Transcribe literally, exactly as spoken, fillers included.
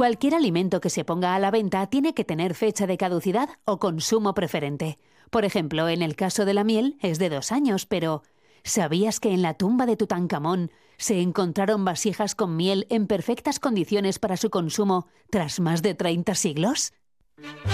Cualquier alimento que se ponga a la venta tiene que tener fecha de caducidad o consumo preferente. Por ejemplo, en el caso de la miel es de dos años, pero ¿sabías que en la tumba de Tutankamón se encontraron vasijas con miel en perfectas condiciones para su consumo tras más de treinta siglos?